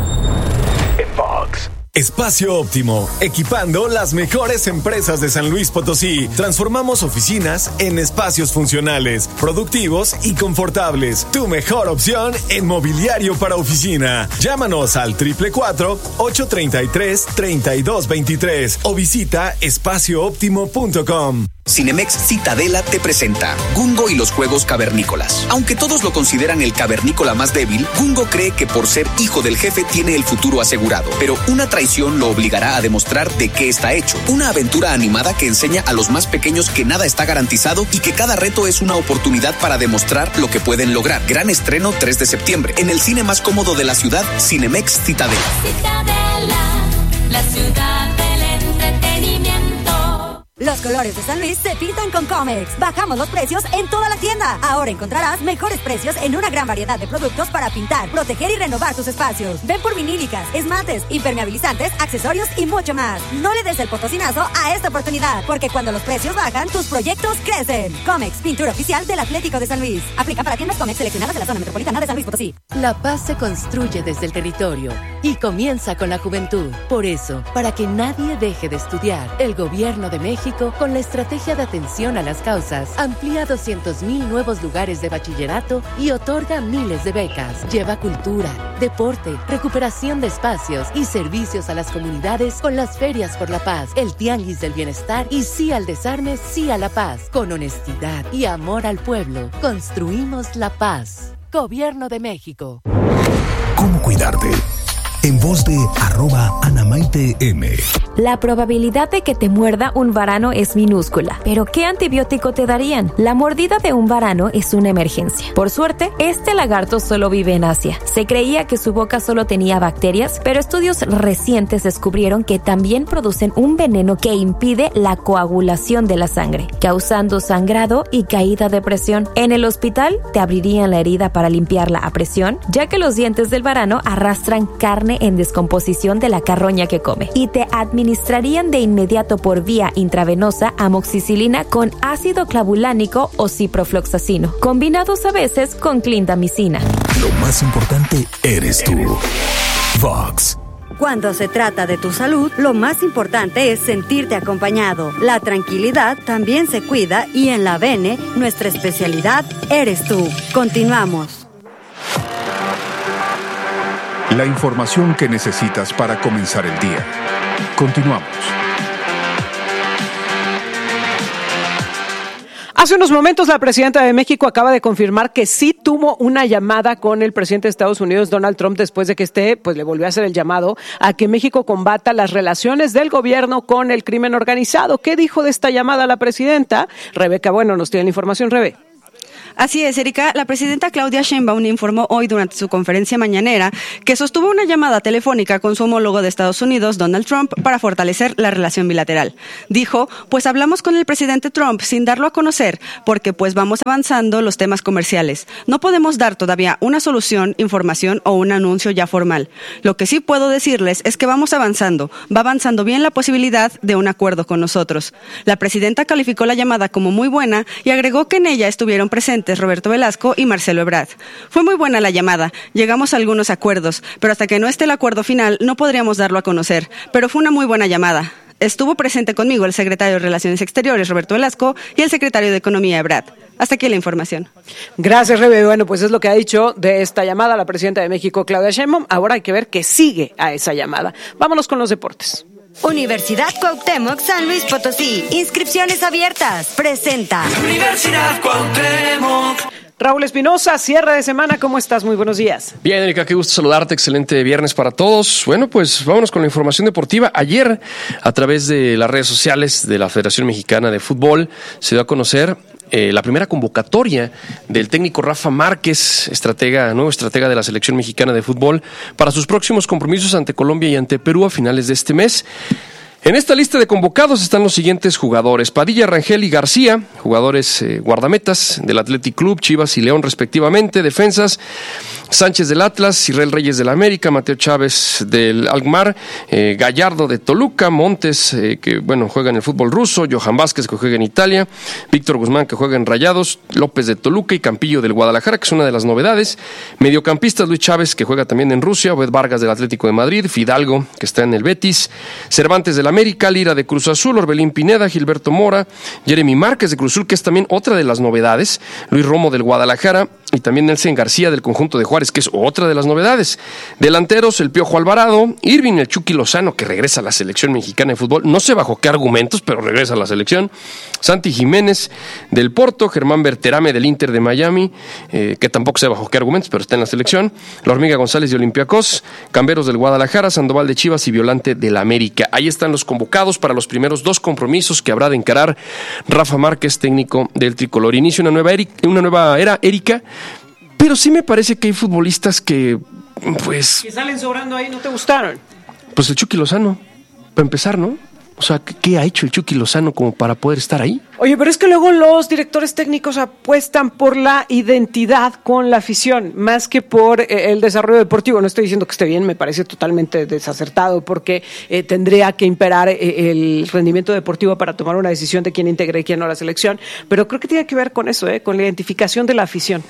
En Vox. Espacio Óptimo, equipando las mejores empresas de San Luis Potosí. Transformamos oficinas en espacios funcionales, productivos y confortables. Tu mejor opción en mobiliario para oficina. Llámanos al cuatro cuatro cuatro, ocho tres tres, tres dos dos tres o visita espacio óptimo punto com. Cinemex Citadela te presenta Gungo y los Juegos Cavernícolas. Aunque todos lo consideran el cavernícola más débil, Gungo cree que por ser hijo del jefe tiene el futuro asegurado. Pero una traición lo obligará a demostrar de qué está hecho. Una aventura animada que enseña a los más pequeños que nada está garantizado y que cada reto es una oportunidad para demostrar lo que pueden lograr. Gran estreno tres de septiembre. En el cine más cómodo de la ciudad, Cinemex Citadela. Citadela, la ciudad del entretenimiento. Los colores de San Luis se pintan con Comex. Bajamos los precios en toda la tienda. Ahora encontrarás mejores precios en una gran variedad de productos para pintar, proteger y renovar tus espacios. Ven por vinílicas, esmaltes, impermeabilizantes, accesorios y mucho más. No le des el potosinazo a esta oportunidad, porque cuando los precios bajan, tus proyectos crecen. Comex, pintura oficial del Atlético de San Luis. Aplica para tiendas Comex seleccionadas de la zona metropolitana de San Luis Potosí. La paz se construye desde el territorio y comienza con la juventud. Por eso, para que nadie deje de estudiar, el Gobierno de México, con la estrategia de atención a las causas, amplía doscientos mil nuevos lugares de bachillerato y otorga miles de becas. Lleva cultura, deporte, recuperación de espacios y servicios a las comunidades con las ferias por la paz, el tianguis del bienestar y sí al desarme, sí a la paz. Con honestidad y amor al pueblo, construimos la paz. Gobierno de México. ¿Cómo cuidarte? En voz de arroba Anamaite M. La probabilidad de que te muerda un varano es minúscula. ¿Pero qué antibiótico te darían? La mordida de un varano es una emergencia. Por suerte, este lagarto solo vive en Asia. Se creía que su boca solo tenía bacterias, pero estudios recientes descubrieron que también producen un veneno que impide la coagulación de la sangre, causando sangrado y caída de presión. En el hospital te abrirían la herida para limpiarla a presión, ya que los dientes del varano arrastran carne en descomposición de la carroña que come, y te administrarían de inmediato por vía intravenosa amoxicilina con ácido clavulánico o ciprofloxacino, combinados a veces con clindamicina. Lo más importante eres tú. Vox. Cuando se trata de tu salud, lo más importante es sentirte acompañado. La tranquilidad también se cuida y en la Bene, nuestra especialidad eres tú. Continuamos. La información que necesitas para comenzar el día. Continuamos. Hace unos momentos la presidenta de México acaba de confirmar que sí tuvo una llamada con el presidente de Estados Unidos, Donald Trump, después de que este pues le volvió a hacer el llamado a que México combata las relaciones del gobierno con el crimen organizado. ¿Qué dijo de esta llamada la presidenta? Rebeca Bueno nos tiene la información. Rebe. Así es, Erika. La presidenta Claudia Sheinbaum informó hoy durante su conferencia mañanera que sostuvo una llamada telefónica con su homólogo de Estados Unidos, Donald Trump, para fortalecer la relación bilateral. Dijo, pues hablamos con el presidente Trump sin darlo a conocer, porque pues vamos avanzando los temas comerciales. No podemos dar todavía una solución, información o un anuncio ya formal. Lo que sí puedo decirles es que vamos avanzando. Va avanzando bien la posibilidad de un acuerdo con nosotros. La presidenta calificó la llamada como muy buena y agregó que en ella estuvieron presentes Roberto Velasco y Marcelo Ebrard. Fue muy buena la llamada, llegamos a algunos acuerdos, pero hasta que no esté el acuerdo final no podríamos darlo a conocer, pero fue una muy buena llamada. Estuvo presente conmigo el secretario de Relaciones Exteriores, Roberto Velasco, y el secretario de Economía, Ebrard. Hasta aquí la información. Gracias, Rebe. Bueno, pues es lo que ha dicho de esta llamada la presidenta de México, Claudia Sheinbaum. Ahora hay que ver qué sigue a esa llamada. Vámonos con los deportes. Universidad Cuauhtémoc San Luis Potosí. Inscripciones abiertas. Presenta. Universidad Cuauhtémoc. Raúl Espinosa, cierre de semana, ¿cómo estás? Muy buenos días. Bien, Erika, qué gusto saludarte, excelente viernes para todos. Bueno, pues vámonos con la información deportiva. Ayer, a través de las redes sociales de la Federación Mexicana de Fútbol, se dio a conocer Eh, la primera convocatoria del técnico Rafa Márquez, estratega, nuevo estratega de la selección mexicana de fútbol, para sus próximos compromisos ante Colombia y ante Perú a finales de este mes. En esta lista de convocados están los siguientes jugadores: Padilla, Rangel y García, jugadores eh, guardametas del Athletic Club, Chivas y León respectivamente, defensas, Sánchez del Atlas, Israel Reyes del América, Mateo Chávez del Alkmaar, eh, Gallardo de Toluca, Montes, eh, que bueno juega en el fútbol ruso, Johan Vázquez, que juega en Italia, Víctor Guzmán, que juega en Rayados, López de Toluca y Campillo del Guadalajara, que es una de las novedades. Mediocampistas: Luis Chávez, que juega también en Rusia, Obed Vargas del Atlético de Madrid, Fidalgo, que está en el Betis, Cervantes del América, Lira de Cruz Azul, Orbelín Pineda, Gilberto Mora, Jeremy Márquez de Cruz Azul, que es también otra de las novedades, Luis Romo del Guadalajara y también Nelson García del conjunto de Juárez, que es otra de las novedades. Delanteros: el Piojo Alvarado, Irving el Chucky Lozano, que regresa a la selección mexicana de fútbol, no sé bajo qué argumentos, pero regresa a la selección. Santi Jiménez del Porto, Germán Berterame del Inter de Miami, eh, que tampoco sé bajo qué argumentos, pero está en la selección. La Hormiga González de Olympiacos, Camberos del Guadalajara, Sandoval de Chivas y Violante del América. Ahí están los convocados para los primeros dos compromisos que habrá de encarar Rafa Márquez, técnico del tricolor. Inicia una nueva, Eric, una nueva era, Erika, pero sí me parece que hay futbolistas que, pues... Que salen sobrando ahí, ¿no te gustaron? Pues el Chucky Lozano, para empezar, ¿no? O sea, ¿qué ha hecho el Chucky Lozano como para poder estar ahí? Oye, pero es que luego los directores técnicos apuestan por la identidad con la afición, más que por eh, el desarrollo deportivo. No estoy diciendo que esté bien, me parece totalmente desacertado, porque eh, tendría que imperar eh, el rendimiento deportivo para tomar una decisión de quién integre y quién no a la selección. Pero creo que tiene que ver con eso, eh, con la identificación de la afición.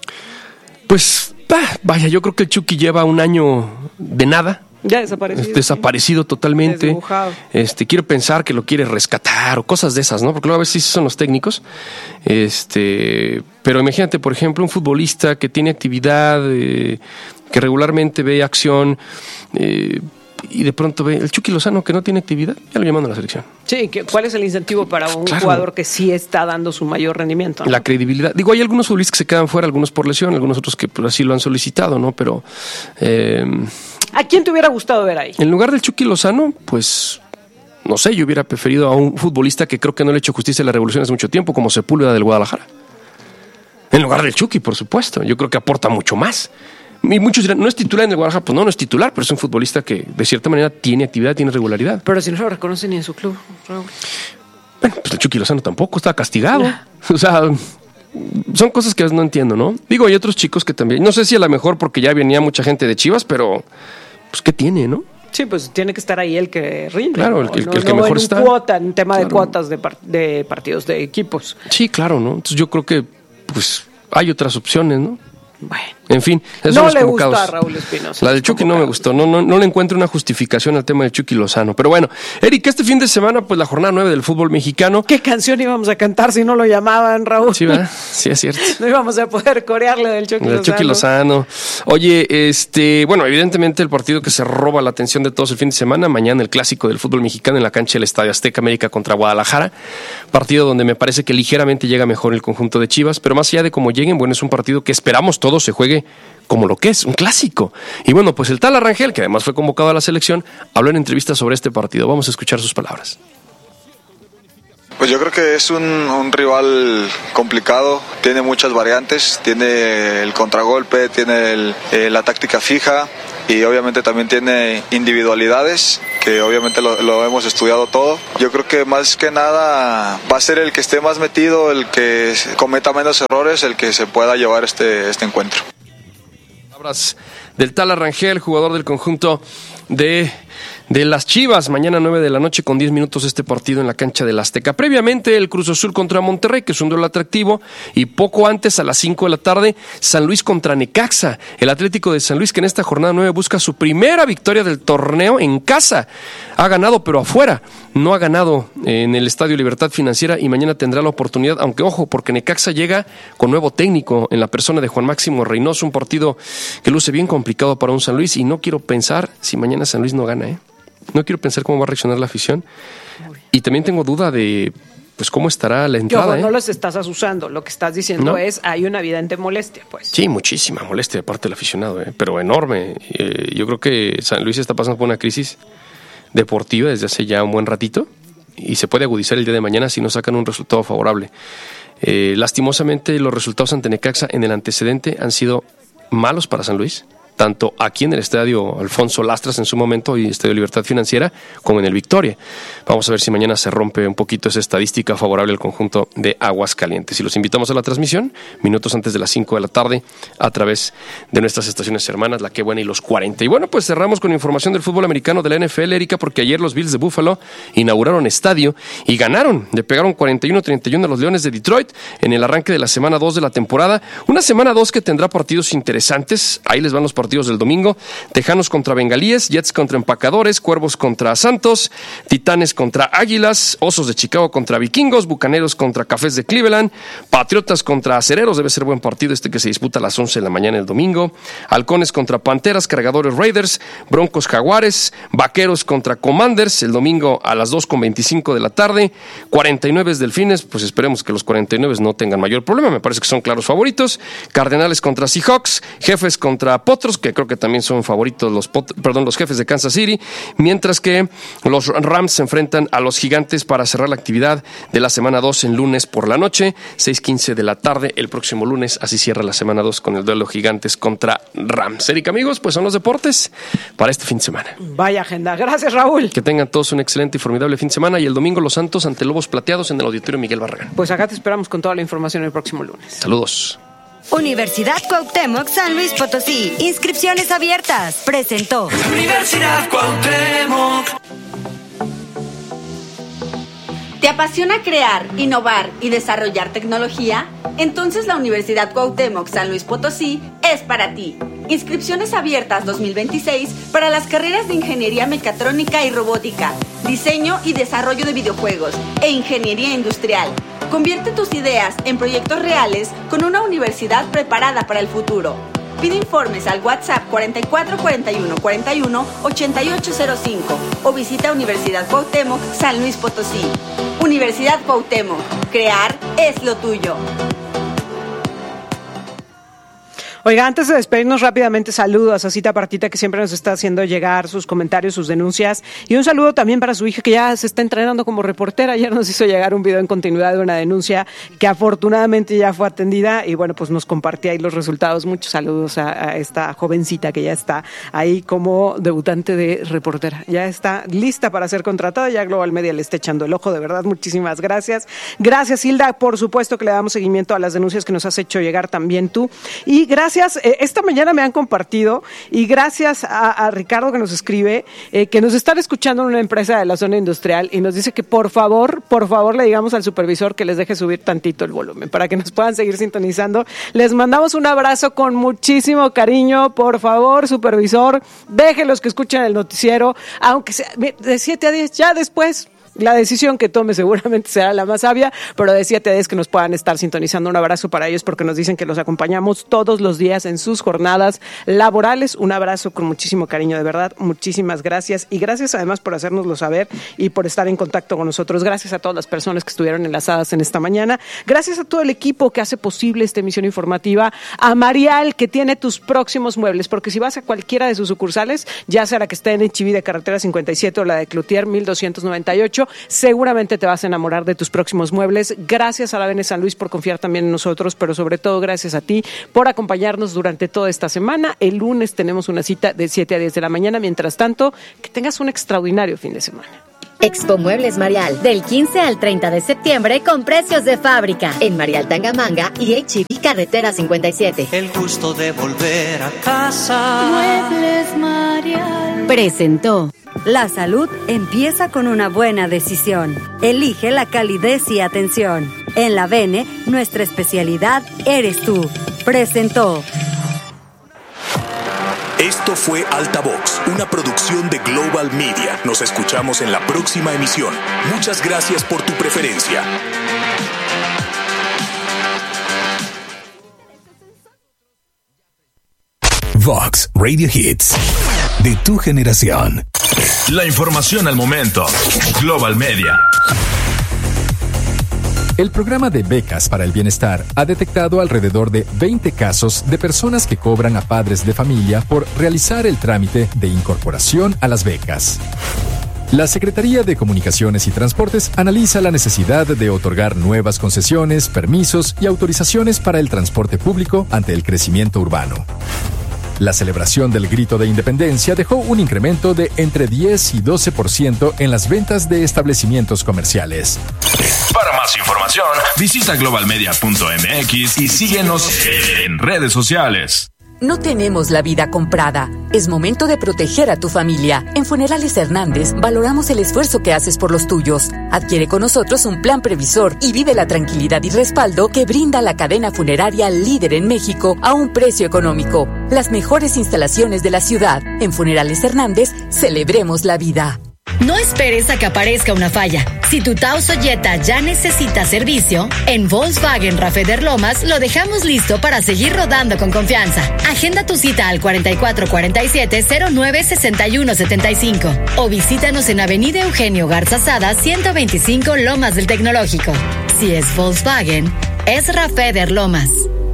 Pues, bah, vaya, yo creo que el Chucky lleva un año de nada. Ya desaparecido. Desaparecido sí. totalmente. Desdibujado. Este, quiero pensar que lo quiere rescatar o cosas de esas, ¿no? Porque luego a veces son los técnicos. Este, pero imagínate, por ejemplo, un futbolista que tiene actividad, eh, que regularmente ve acción, eh, y de pronto ve el Chucky Lozano que no tiene actividad, ya lo llaman a la selección. Sí, ¿cuál es el incentivo para un claro. jugador que sí está dando su mayor rendimiento, ¿no? La credibilidad. Digo, hay algunos futbolistas que se quedan fuera, algunos por lesión, algunos otros que pues, así lo han solicitado, ¿no? Pero... Eh, ¿a quién te hubiera gustado ver ahí? En lugar del Chucky Lozano, pues... no sé, yo hubiera preferido a un futbolista que creo que no le ha hecho justicia a la Revolución hace mucho tiempo, como Sepúlveda del Guadalajara. En lugar del Chucky, por supuesto. Yo creo que aporta mucho más. Y muchos dirán, ¿no es titular en el Guadalajara? Pues no, no es titular, pero es un futbolista que de cierta manera tiene actividad, tiene regularidad. Pero si no lo reconocen ni en su club, Raúl. Bueno, pues el Chucky Lozano tampoco, está castigado. O sea, son cosas que no entiendo, ¿no? Digo, hay otros chicos que también, no sé si a lo mejor porque ya venía mucha gente de Chivas, pero pues ¿qué tiene, no? Sí, pues tiene que estar ahí el que rinde. Claro, el, el, no, el que no mejor en está. Cuota, en tema claro. de cuotas de, par, de partidos, de equipos. Sí, claro, ¿no? Entonces yo creo que pues hay otras opciones, ¿no? Bueno. En fin, esos no son los le convocados. gusta a Raúl Espinosa. La del Chucky no me gustó, no, no, no le encuentro una justificación al tema del Chucky Lozano. Pero bueno, Eric, este fin de semana, pues la jornada nueve del fútbol mexicano. ¿Qué canción íbamos a cantar si no lo llamaban, Raúl? Sí, ¿verdad? Sí, es cierto. No íbamos a poder corearle del Chucky del Lozano. Chucky Lozano. Oye, este, bueno, evidentemente el partido que se roba la atención de todos el fin de semana, mañana el clásico del fútbol mexicano en la cancha del Estadio Azteca, América contra Guadalajara. Partido donde me parece que ligeramente llega mejor el conjunto de Chivas, pero más allá de cómo lleguen, bueno, es un partido que esperamos todos se juegue como lo que es, un clásico. Y bueno, pues el Tala Rangel, que además fue convocado a la selección, habló en entrevista sobre este partido. Vamos a escuchar sus palabras. Pues yo creo que es un, un rival complicado, tiene muchas variantes, tiene el contragolpe, tiene el, eh, la táctica fija y obviamente también tiene individualidades que obviamente lo, lo hemos estudiado todo. Yo creo que más que nada va a ser el que esté más metido, el que cometa menos errores, el que se pueda llevar este, este encuentro. Palabras del Tala Rangel, jugador del conjunto de, de las Chivas. Mañana nueve de la noche con diez minutos este partido en la cancha del Azteca. Previamente el Cruz Azul contra Monterrey, que es un duelo atractivo, y poco antes a las cinco de la tarde San Luis contra Necaxa. El Atlético de San Luis, que en esta jornada nueve busca su primera victoria del torneo en casa. Ha ganado pero afuera, no ha ganado en el Estadio Libertad Financiera y mañana tendrá la oportunidad, aunque ojo, porque Necaxa llega con nuevo técnico en la persona de Juan Máximo Reynoso, un partido que luce bien complicado para un San Luis y no quiero pensar si mañana San Luis no gana, ¿eh? No quiero pensar cómo va a reaccionar la afición y también tengo duda de pues cómo estará la entrada. Yo, ¿eh? No los estás asusando, lo que estás diciendo ¿No? es hay una evidente molestia, pues. Sí, muchísima molestia de parte del aficionado, ¿eh? Pero enorme. Eh, yo creo que San Luis está pasando por una crisis deportiva desde hace ya un buen ratito y se puede agudizar el día de mañana si no sacan un resultado favorable. Eh, lastimosamente los resultados ante Necaxa en el antecedente han sido malos para San Luis, tanto aquí en el Estadio Alfonso Lastras en su momento y Estadio Libertad Financiera, como en el Victoria. Vamos a ver si mañana se rompe un poquito esa estadística favorable al conjunto de Aguascalientes. Y los invitamos a la transmisión, minutos antes de las cinco de la tarde, a través de nuestras estaciones hermanas, La Qué Buena y Los cuarenta. Y bueno, pues cerramos con información del fútbol americano de la N F L, Erika, porque ayer los Bills de Buffalo inauguraron estadio y ganaron. Le pegaron cuarenta y uno a treinta y uno a los Leones de Detroit en el arranque de la semana dos de la temporada. Una semana dos que tendrá partidos interesantes. Ahí les van los partidos del domingo: Tejanos contra Bengalíes, Jets contra Empacadores, Cuervos contra Santos, Titanes contra Águilas, Osos de Chicago contra Vikingos, Bucaneros contra Cafés de Cleveland, Patriotas contra Acereros, debe ser buen partido este que se disputa a las once de la mañana el domingo, Halcones contra Panteras, Cargadores Raiders, Broncos Jaguares, Vaqueros contra Commanders el domingo a las dos con veinticinco de la tarde, cuarenta y nueve Delfines, pues esperemos que los cuarenta y nueve no tengan mayor problema, me parece que son claros favoritos, Cardenales contra Seahawks, Jefes contra Potros, que creo que también son favoritos los, perdón, los Jefes de Kansas City, mientras que los Rams se enfrentan a los Gigantes para cerrar la actividad de la semana dos en lunes por la noche, seis quince de la tarde el próximo lunes, así cierra la semana dos con el duelo Gigantes contra Rams. Erika, amigos, pues son los deportes para este fin de semana. Vaya agenda, gracias Raúl. Que tengan todos un excelente y formidable fin de semana y el domingo los Santos ante Lobos Plateados en el Auditorio Miguel Barragán. Pues acá te esperamos con toda la información el próximo lunes. Saludos. Universidad Cuauhtémoc San Luis Potosí. Inscripciones abiertas. Presentó. Universidad Cuauhtémoc. ¿Te apasiona crear, innovar y desarrollar tecnología? Entonces la Universidad Cuauhtémoc San Luis Potosí es para ti. Inscripciones abiertas dos mil veintiséis para las carreras de Ingeniería Mecatrónica y Robótica, Diseño y Desarrollo de Videojuegos e Ingeniería Industrial. Convierte tus ideas en proyectos reales con una universidad preparada para el futuro. Pide informes al WhatsApp cuarenta y cuatro cuarenta y uno cuarenta y uno ochenta y ocho cero cinco o visita Universidad Cuauhtémoc San Luis Potosí. Universidad Cuauhtémoc, crear es lo tuyo. Oiga, antes de despedirnos rápidamente, saludo a Sasita Partita, que siempre nos está haciendo llegar sus comentarios, sus denuncias, y un saludo también para su hija, que ya se está entrenando como reportera. Ayer nos hizo llegar un video en continuidad de una denuncia que afortunadamente ya fue atendida, y bueno, pues nos compartía ahí los resultados. Muchos saludos a, a esta jovencita que ya está ahí como debutante de reportera. Ya está lista para ser contratada, ya Global Media le está echando el ojo, de verdad, muchísimas gracias. Gracias, Hilda, por supuesto que le damos seguimiento a las denuncias que nos has hecho llegar también tú, y gracias gracias. Eh, esta mañana me han compartido y gracias a, a Ricardo que nos escribe, eh, que nos están escuchando en una empresa de la zona industrial y nos dice que por favor, por favor le digamos al supervisor que les deje subir tantito el volumen para que nos puedan seguir sintonizando. Les mandamos un abrazo con muchísimo cariño. Por favor, supervisor, déjenlos que escuchen el noticiero, aunque sea de siete a diez, ya después. La decisión que tome seguramente será la más sabia, pero de siete a diez que nos puedan estar sintonizando. Un abrazo para ellos porque nos dicen que los acompañamos todos los días en sus jornadas laborales. Un abrazo con muchísimo cariño, de verdad. Muchísimas gracias. Y gracias además por hacérnoslo saber y por estar en contacto con nosotros. Gracias a todas las personas que estuvieron enlazadas en esta mañana. Gracias a todo el equipo que hace posible esta emisión informativa. A Marial, que tiene tus próximos muebles, porque si vas a cualquiera de sus sucursales, ya sea la que está en Echiví de Carretera cincuenta y siete o la de Cloutier mil doscientos noventa y ocho, seguramente te vas a enamorar de tus próximos muebles. Gracias a la Avene San Luis por confiar también en nosotros, pero sobre todo gracias a ti por acompañarnos durante toda esta semana. El lunes tenemos una cita de siete a diez de la mañana. Mientras tanto, que tengas un extraordinario fin de semana. Expo Muebles Marial, del quince al treinta de septiembre con precios de fábrica en Marial Tangamanga y H I V Carretera cincuenta y siete. El gusto de volver a casa. Muebles Marial presentó. La salud empieza con una buena decisión. Elige la calidez y atención. En la Avene, nuestra especialidad eres tú. Presentó. Esto fue Altavox, una producción de Global Media. Nos escuchamos en la próxima emisión. Muchas gracias por tu preferencia. Vox Radio Hits, de tu generación. La información al momento. Global Media. El programa de becas para el bienestar ha detectado alrededor de veinte casos de personas que cobran a padres de familia por realizar el trámite de incorporación a las becas. La Secretaría de Comunicaciones y Transportes analiza la necesidad de otorgar nuevas concesiones, permisos y autorizaciones para el transporte público ante el crecimiento urbano. La celebración del Grito de Independencia dejó un incremento de entre diez y doce por ciento en las ventas de establecimientos comerciales. Para más información, visita global media punto m x y síguenos en redes sociales. No tenemos la vida comprada. Es momento de proteger a tu familia. En Funerales Hernández valoramos el esfuerzo que haces por los tuyos. Adquiere con nosotros un plan previsor y vive la tranquilidad y respaldo que brinda la cadena funeraria líder en México a un precio económico. Las mejores instalaciones de la ciudad. En Funerales Hernández, celebremos la vida. No esperes a que aparezca una falla. Si tu Taos o Jetta ya necesita servicio, en Volkswagen Rafeder Lomas lo dejamos listo para seguir rodando con confianza. Agenda tu cita al cuarenta y cuatro cuarenta y siete cero nueve sesenta y uno setenta y cinco o visítanos en Avenida Eugenio Garza Sada ciento veinticinco Lomas del Tecnológico. Si es Volkswagen, es Rafeder Lomas.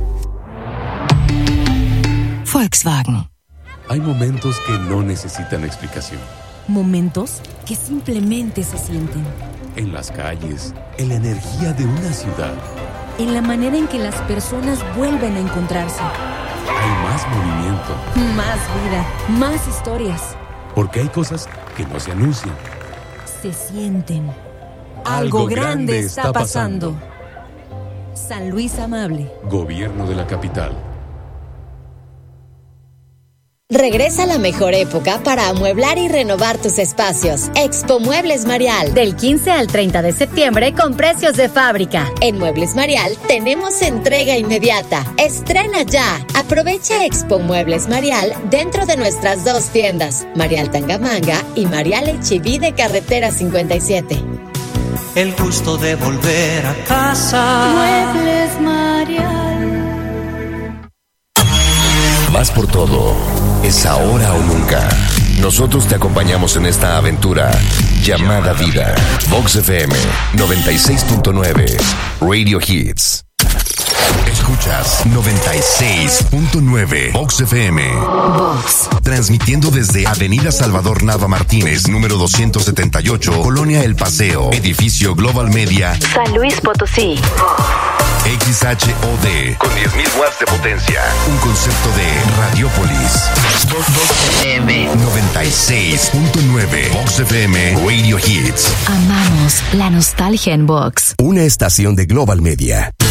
Volkswagen. Hay momentos que no necesitan explicación. Momentos que simplemente se sienten. En las calles, en la energía de una ciudad. En la manera en que las personas vuelven a encontrarse. Hay más movimiento. Más vida, más historias. Porque hay cosas que no se anuncian. Se sienten. Algo, Algo grande está pasando. San Luis Amable. Gobierno de la capital. Regresa la mejor época para amueblar y renovar tus espacios. Expo Muebles Marial, del quince al treinta de septiembre con precios de fábrica. En Muebles Marial tenemos entrega inmediata. Estrena ya. Aprovecha Expo Muebles Marial dentro de nuestras dos tiendas, Marial Tangamanga y Marial H I V de Carretera cincuenta y siete. El gusto de volver a casa. Muebles Marial. Más por todo. Es ahora o nunca. Nosotros te acompañamos en esta aventura llamada vida. Vox F M noventa y seis punto nueve Radio Hits. Escuchas noventa y seis punto nueve Vox F M. Vox. Transmitiendo desde Avenida Salvador Nava Martínez, número doscientos setenta y ocho, Colonia El Paseo, edificio Global Media, San Luis Potosí. X H O D, con diez mil watts de potencia. Un concepto de Radiopolis. Vox F M noventa y seis punto nueve Vox F M Radio Hits. Amamos la nostalgia en Vox. Una estación de Global Media.